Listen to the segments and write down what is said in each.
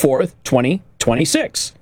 4th, 2026.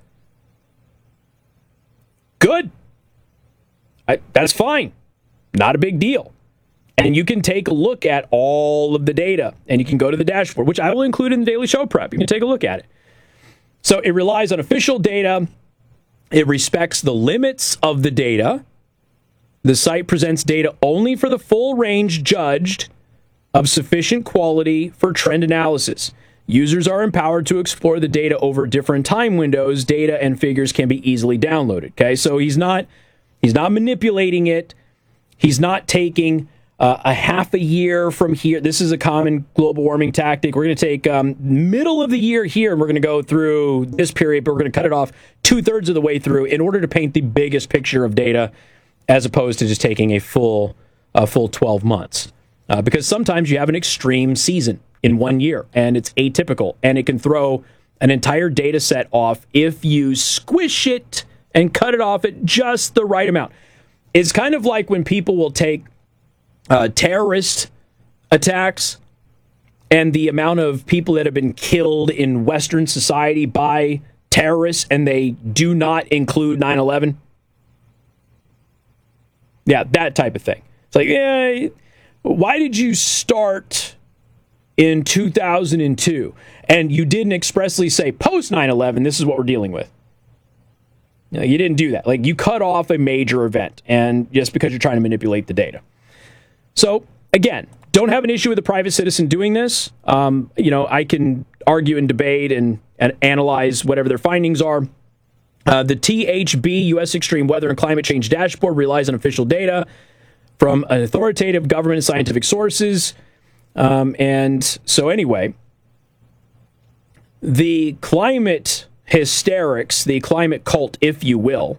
Good. That's fine. Not a big deal. And you can take a look at all of the data, and you can go to the dashboard, which I will include in the Daily Show Prep. You can take a look at it. So it relies on official data. It respects the limits of the data. The site presents data only for the full range judged of sufficient quality for trend analysis. Users are empowered to explore the data over different time windows. Data and figures can be easily downloaded. Okay, so he's not manipulating it. He's not taking a half a year from here. This is a common global warming tactic. We're going to take middle of the year here, and we're going to go through this period, but we're going to cut it off 2/3 of the way through in order to paint the biggest picture of data, as opposed to just taking a full 12 months. Because sometimes you have an extreme season in 1 year, and it's atypical, and it can throw an entire data set off if you squish it and cut it off at just the right amount. It's kind of like when people will take terrorist attacks and the amount of people that have been killed in Western society by terrorists, and they do not include 9/11. Yeah, that type of thing. It's like, yeah, why did you start in 2002 and you didn't expressly say post 9/11, this is what we're dealing with? No, you didn't do that. Like, you cut off a major event, and just because you're trying to manipulate the data. So, again, don't have an issue with a private citizen doing this. I can argue and debate and analyze whatever their findings are. The THB, U.S. Extreme Weather and Climate Change Dashboard, relies on official data from authoritative government and scientific sources. And so anyway, the climate hysterics, the climate cult, if you will,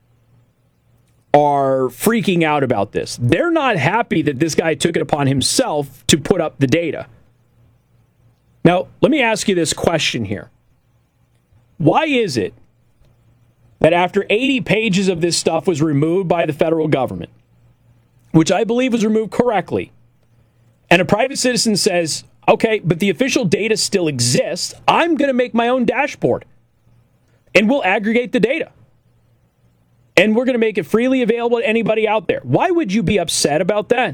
are freaking out about this. They're not happy that this guy took it upon himself to put up the data. Now, let me ask you this question here. Why is it that after 80 pages of this stuff was removed by the federal government, which I believe was removed correctly, and a private citizen says, okay, but the official data still exists, I'm going to make my own dashboard, and we'll aggregate the data, and we're going to make it freely available to anybody out there? Why would you be upset about that?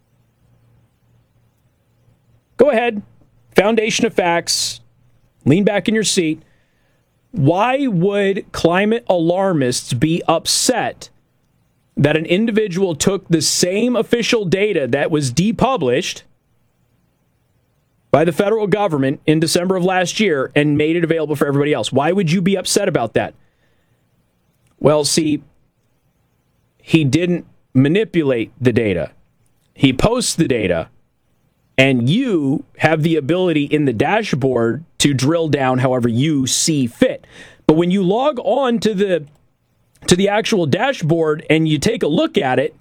Go ahead. Foundation of facts. Lean back in your seat. Why would climate alarmists be upset that an individual took the same official data that was depublished by the federal government in December of last year and made it available for everybody else? Why would you be upset about that? Well, see, he didn't manipulate the data. He posts the data, and you have the ability in the dashboard to drill down however you see fit. But when you log on to the actual dashboard and you take a look at it,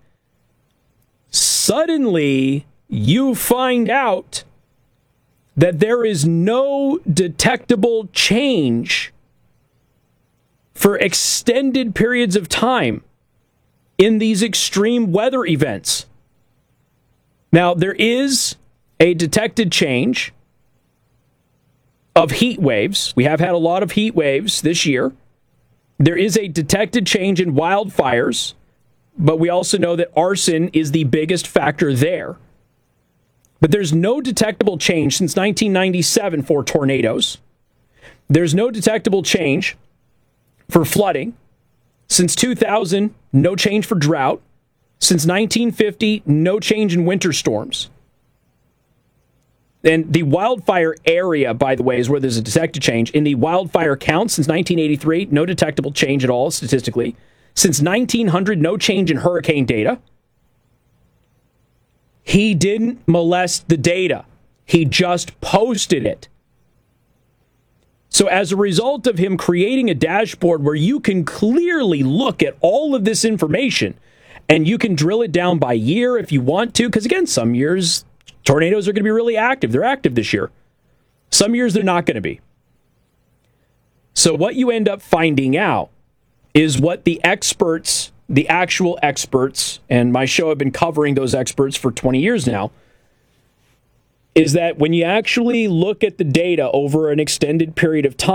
suddenly you find out that there is no detectable change for extended periods of time in these extreme weather events. Now, there is a detected change of heat waves. We have had a lot of heat waves this year. There is a detected change in wildfires, but we also know that arson is the biggest factor there. But there's no detectable change since 1997 for tornadoes. There's no detectable change for flooding. Since 2000, no change for drought. Since 1950, no change in winter storms. And the wildfire area, by the way, is where there's a detected change. In the wildfire count since 1983, no detectable change at all statistically. Since 1900, no change in hurricane data. He didn't molest the data. He just posted it. So as a result of him creating a dashboard where you can clearly look at all of this information, and you can drill it down by year if you want to, because again, some years tornadoes are going to be really active. They're active this year. Some years they're not going to be. So what you end up finding out is what the experts, the actual experts, and my show have been covering those experts for 20 years now, is that when you actually look at the data over an extended period of time,